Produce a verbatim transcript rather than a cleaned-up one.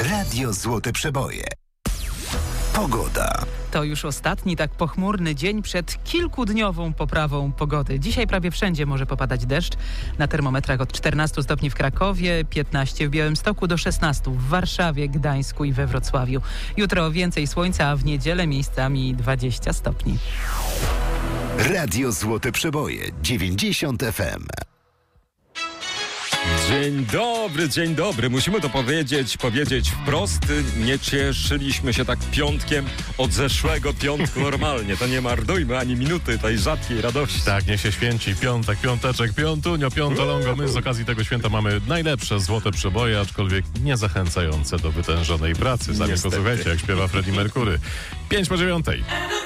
Radio Złote Przeboje. Pogoda. To już ostatni tak pochmurny dzień przed kilkudniową poprawą pogody. Dzisiaj prawie wszędzie może popadać deszcz. Na termometrach od czternastu stopni w Krakowie, piętnaście w Białymstoku do szesnastu w Warszawie, Gdańsku i we Wrocławiu. Jutro więcej słońca, a w niedzielę miejscami dwadzieścia stopni. Radio Złote Przeboje dziewięćdziesiąt F M. Dzień dobry, dzień dobry. Musimy to powiedzieć, powiedzieć wprost. Nie cieszyliśmy się tak piątkiem od zeszłego piątku normalnie. To nie marnujmy ani minuty tej rzadkiej radości. Tak, nie się święci. Piątek, piąteczek, piątunio, piątolongo. My z okazji tego święta mamy najlepsze złote przeboje, aczkolwiek nie zachęcające do wytężonej pracy. Sami Niestety. posłuchajcie, jak śpiewa Freddie Mercury. Pięć po dziewiątej.